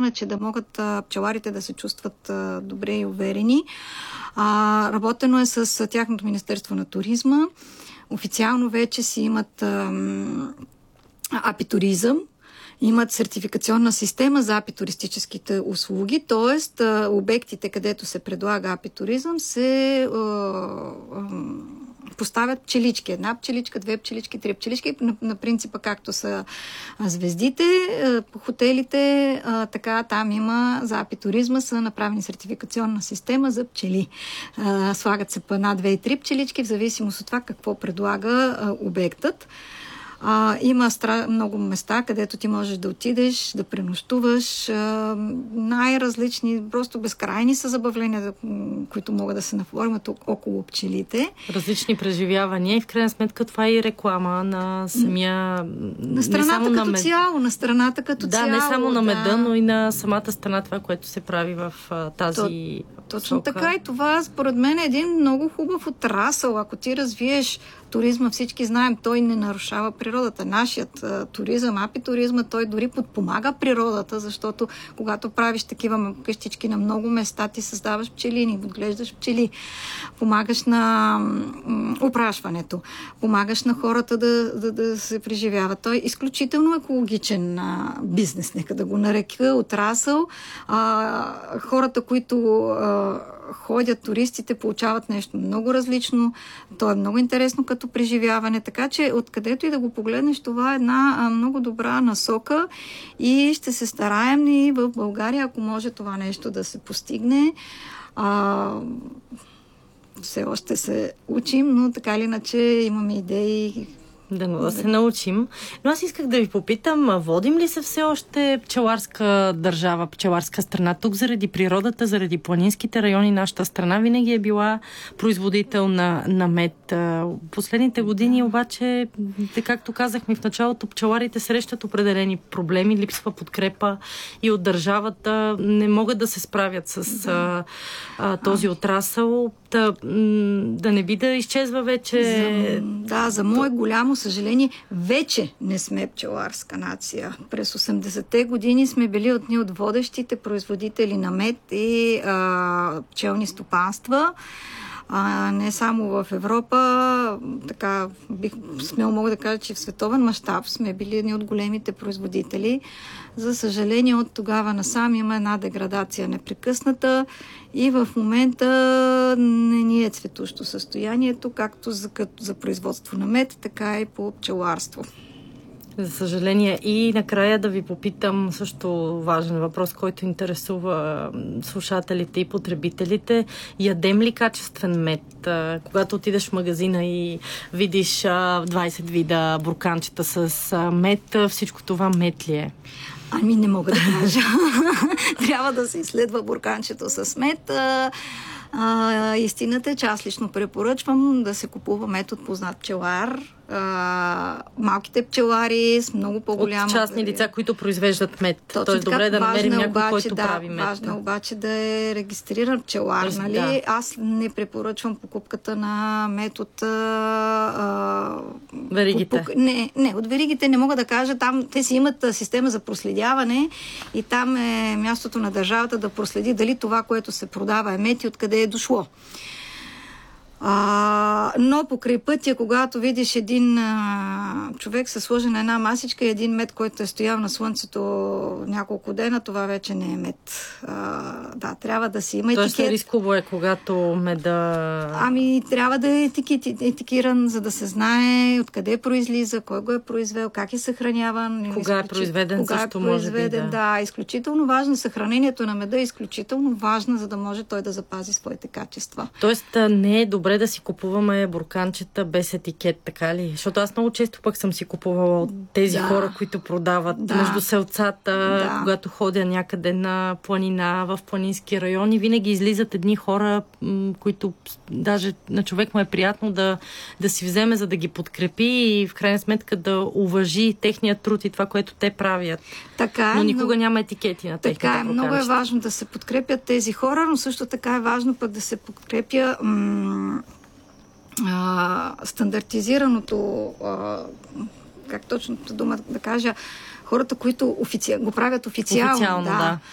е, че да могат пчеларите да се чувстват добре и уверени. Работено е с тяхното Министерство на туризма. Официално вече си имат апитуризъм, имат сертификационна система за апитуристическите услуги, т.е. обектите, където се предлага апитуризъм, се поставят пчелички. Една пчеличка, две пчелички, три пчелички, на принципа както са звездите по хотелите, така там има за апитуризма са направени сертификационна система за пчели. Слагат се по една, две и три пчелички, в зависимост от това какво предлага обектът. Има много места, където ти можеш да отидеш, да пренощуваш. Най-различни, просто безкрайни са забавления, които могат да се наформят около пчелите. Различни преживявания и в крайна сметка това е и реклама на самия... На страната като цяло, на страната като цяло. Да, не само на меда, но и на самата страна, това, което се прави в тази... Точно така и това, според мен, е един много хубав отрасъл. Ако ти развиеш туризма, всички знаем, той не нарушава природата. Нашият туризъм, апитуризма, той дори подпомага природата, защото когато правиш такива къщички на много места, ти създаваш пчелини, отглеждаш пчели, помагаш на опрашването, помагаш на хората да се преживяват. Той е изключително екологичен бизнес, нека да го нарека, отрасъл. Хората, които ходят, туристите получават нещо много различно. То е много интересно като преживяване, така че откъдето и да го погледнеш, това е една много добра насока и ще се стараем и в България, ако може това нещо да се постигне. Все още се учим, но така или иначе имаме идеи. Да се научим. Но аз исках да ви попитам, водим ли се все още пчеларска държава, пчеларска страна? Тук заради природата, заради планинските райони, нашата страна винаги е била производител на мед. Последните години обаче, както казахме в началото, пчеларите срещат определени проблеми, липсва подкрепа и от държавата не могат да се справят с този отрасъл. Да не би да изчезва вече... За мое голямо съжаление, вече не сме пчеларска нация. През 80-те години сме били от водещите производители на мед и пчелни стопанства. Не само в Европа, така смело мога да кажа, че в световен мащаб сме били едни от големите производители. За съжаление, от тогава насам има една деградация непрекъсната и в момента не ни е цветущо състоянието, както за производство на мед, така и по пчеларство. За съжаление. И накрая да ви попитам също важен въпрос, който интересува слушателите и потребителите. Ядем ли качествен мед? Когато отидеш в магазина и видиш 20 вида бурканчета с мед, всичко това мед ли е? Ами не мога да кажа. Трябва да се изследва бурканчето с мед. Истината е, че аз лично препоръчвам да се купува мед от познат пчелар. Малките пчелари с много по-голяма... От частни лица, които произвеждат мед. Тоест добре да намерим някой, който прави мед. Важно е обаче да е регистриран пчелар, нали? Да. Аз не препоръчвам покупката на мед от... веригите. Не, от веригите не мога да кажа. Там те си имат система за проследяване и там е мястото на държавата да проследи дали това, което се продава е мед и откъде е дошло. Но покрай пътя, когато видиш един човек се сложи на една масичка и един мед, който е стоял на слънцето няколко дена, това вече не е мед. Трябва да си има етикет. Тоест рисково е, когато меда... Трябва да е етикиран, за да се знае откъде произлиза, кой го е произвел, как е съхраняван. Кога е произведен, също може би. Да, изключително важно. Съхранението на меда е изключително важно, за да може той да запази своите качества. Тоест не е добре да си купуваме бурканчета без етикет, така ли? Защото аз много често пък съм си купувала от тези хора, които продават между селцата, когато ходя някъде на планина, в планински райони, винаги излизат едни хора, които даже на човек му е приятно да си вземе, за да ги подкрепи и в крайна сметка да уважи техния труд и това, което те правят. Така, но никога няма етикети на техните бурканчета. Много е важно да се подкрепят тези хора, но също така е важно пък да се подкрепя стандартизираното, как точно дума да кажа, хората, които го правят официално.